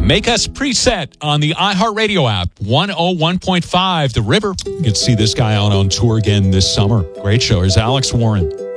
Make Us Preset on the iHeartRadio app. 101.5 The River. You can see this guy out on tour again this summer. Great show. Here's Alex Warren.